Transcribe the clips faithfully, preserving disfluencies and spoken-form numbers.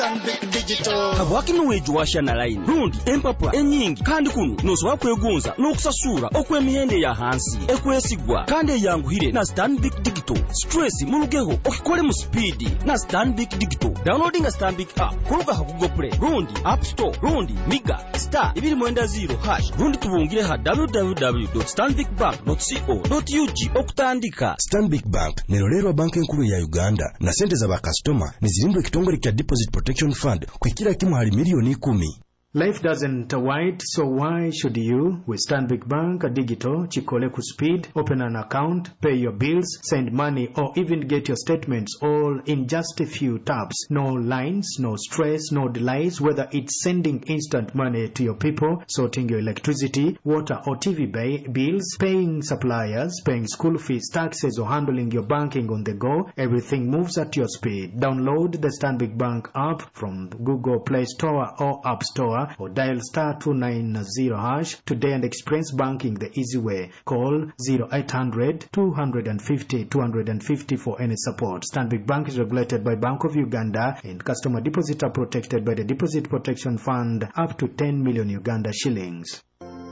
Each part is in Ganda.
Stanbic Digital habwaki nuweju washana line rundi empapula enyingi kandi kuno nosobola kwegunza n'okusasura okw'emihende ya hansi ekwesigwa kandi eyanguhire na Stanbic Digital. Stress mulugeho okikole mu speed na Stanbic Digital. Downloading a Stanbic app kuluka ha Google Play rundi App Store rundi Miga star ibiri mwenda zero hash rundi tubungire ha w w w dot stanbic bank dot co dot u g okutandika. Stanbic Bank nerolero banki enkulu ya Uganda na sente za bakastoma nizirindwe kitongole kya Deposit Protection Fund kwekira kimu hali milioni kumi. Life doesn't wait, so why should you? With Stanbic Bank Digital, chikole ku speed, open an account, pay your bills, send money, or even get your statements all in just a few taps. No lines, no stress, no delays, whether it's sending instant money to your people, sorting your electricity, water, or T V bay, bills, paying suppliers, paying school fees, taxes, or handling your banking on the go. Everything moves at your speed. Download the Stanbic Bank app from Google Play Store or App Store, or dial star two nine zero hash today and experience banking the easy way. Call zero eight hundred two fifty two fifty for any support. Stanbic Bank is regulated by Bank of Uganda, and customer deposits are protected by the Deposit Protection Fund up to ten million Uganda shillings.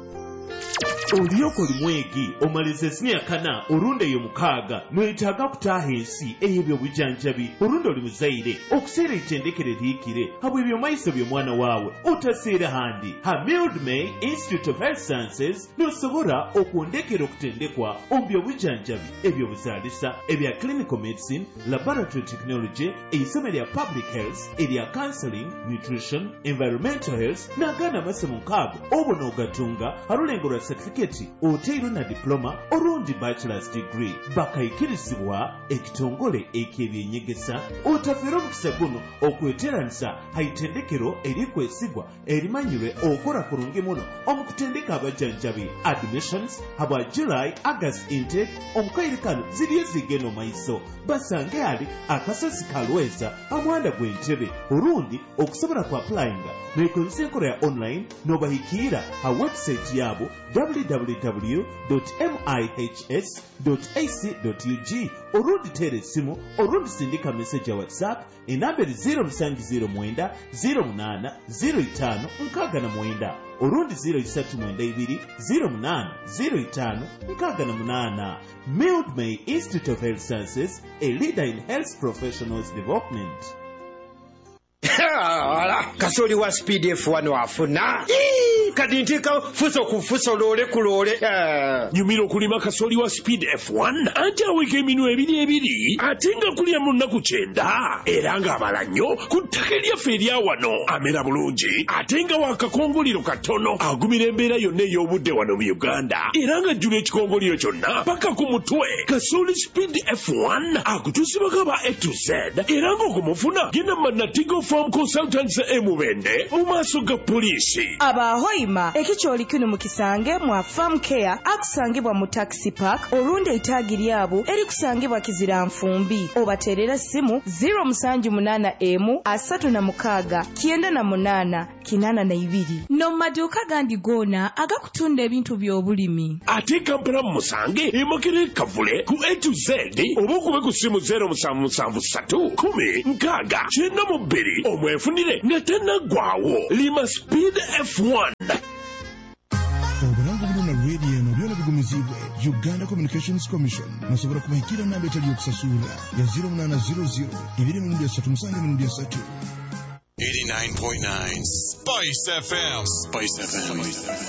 Oliyoko limwegi omalize siniakana urunde yomukaga mwetaga kutaha ensi eyebyo bujanjabi urundo limuzaire okusera itendekere liikire habwe ebyo maiso byo mwana wawe otaseera handi ha Mildmay Institute of Health Sciences nosobora okuondekera okutendekwa ombyo bujanjabi ebyo buzalisa ebya clinical medicine, laboratory technology, eisomo lya public health, erya counseling, nutrition, environmental health n'agana amasomo nkaago obona ogatunga halulengo lwa certificate oteiro na diploma orundi bachelor's degree bakayikirizibwa ekitongole ek'ebyenyegesa otafera omukisa guno okweteranisa haitendekero erikwesigwa erimanyirwe okora kurungi muno omukutendeka abajanjabi. Admissions habwa July August intake omukairikano ziriyo zigeno maiso basange ali akasosi kalweza amwanda gw'entebe orundi okusobola ku applyinga mwekozesa enkola ya online n'obahikira ha website yabo w w w dot mihs dot a c dot u g orundi tere esimu orundi sindika message ya WhatsApp enamberi zero seven zero nine zero nine zero five nkaaga na mwenda orundi zero three nine two zero nine zero five nkaaga na munana. Mildmay Institute of Health Sciences, a leader in health professionals development. Kasoli wa speed F one wafuna kadintika fuso kufuso lole kulole nyumiro kulima kasoli wa speed F one ante aweke minu ebiri ebiri atenga kulya munna kuchenda eranga abalanyo kutakelya feria wano amera bulungi atenga wakakongoliro katono agumira embeera yonna ey'obudde wano mu Uganda eranga jjula ekikongoliro kyonna paka ku mutwe. Kasoli speed F one akutusibako aba A to Z eranga okumufuna genda manatigo Farm Consultants emubende mu maaso ga poliisi abahoima ekikyoli kino mu kisange mwa Farm Care akusangibwa mu Taxi Park olunde itaagi lyabo erikusangibwa Kizira Nfumbi obaterera simu zero seven eight M asatu na mukaaga kyenda na munana kinana na ibiri no maduka gandi gona agakutunda ebintu by'obulimi ate Kampala musange emakere kavule ku A to Z obukube ku simu zero seven seven three kumi nkaaga kyenda mu bbiri omwefunire nga tennagwawo lima speed F one. Obulango buno na radio eno byona bigumizibwe Uganda Communications Commission nasobola kubahikira namba etali yokusasula ya zero nine zero zero two three seven seven three eighty-nine point nine Spice F M. Spice F M.